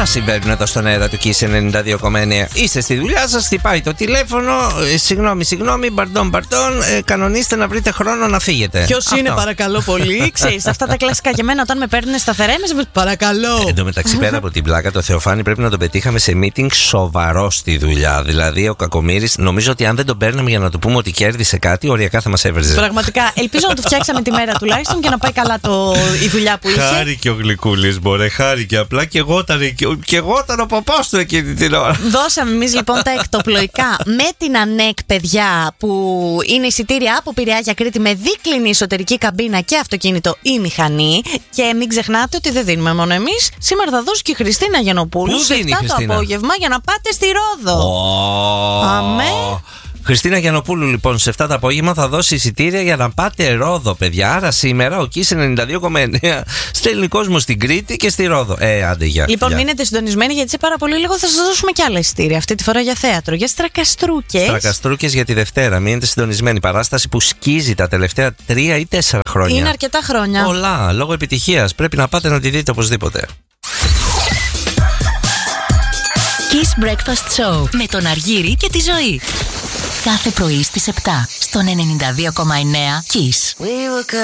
Αυτά συμβαίνουν εδώ στον αέρα του Kiss 92,9. Είστε στη δουλειά σας, χτυπάει το τηλέφωνο. Συγγνώμη, μπαρτόν. Κανονίστε να βρείτε χρόνο να φύγετε. Ποιος είναι, παρακαλώ πολύ. Ξέρεις, αυτά τα κλασικά για μένα όταν με παίρνουν σταθερά είμαι. Παρακαλώ. Εν τω μεταξύ, πέρα από την πλάκα, το Θεοφάνη πρέπει να τον πετύχαμε σε meeting σοβαρό στη δουλειά. Δηλαδή, ο Κακομοίρης, νομίζω ότι αν δεν τον παίρναμε για να του πούμε ότι κέρδισε κάτι, οριακά θα μας έβριζε. Πραγματικά, ελπίζω να του φτιάξαμε τη μέρα τουλάχιστον και να πάει καλά η δουλειά που είχε. Χάρηκε ο Γλυκούλης, μπορεί, χάρηκε απλά και εγώ ήταν ο παπάς του εκείνη την ώρα. Δώσαμε εμείς λοιπόν τα εκτοπλοϊκά με την ΑΝΕΚ, παιδιά, που είναι εισιτήρια από Πειραιά για Κρήτη με δίκλινη εσωτερική καμπίνα και αυτοκίνητο ή μηχανή. Και μην ξεχνάτε ότι δεν δίνουμε μόνο εμείς. Σήμερα θα δώσει και η Χριστίνα Γιαννοπούλου σε 7 το απόγευμα για να πάτε στη Ρόδο. Αμέ. Χριστίνα Γιαννοπούλου, λοιπόν, σε 7 το απόγευμα θα δώσει εισιτήρια για να πάτε Ρόδο, παιδιά. Άρα σήμερα ο Kiss 92,9 στέλνει κόσμο στην Κρήτη και στη Ρόδο. Άντε, γεια. Λοιπόν, μείνετε συντονισμένοι γιατί σε πάρα πολύ λίγο θα σας δώσουμε κι άλλα εισιτήρια. Αυτή τη φορά για θέατρο, για στρακαστρούκες. Στρακαστρούκες για τη Δευτέρα. Μείνετε συντονισμένοι. Παράσταση που σκίζει τα τελευταία 3 ή 4 χρόνια. Είναι αρκετά χρόνια. Πολλά. Λόγω επιτυχίας. Πρέπει να πάτε να τη δείτε οπωσδήποτε. Kiss Breakfast Show με τον Αργύρη και τη Ζωή. Κάθε πρωί στις 7 στον 92,9 Kiss.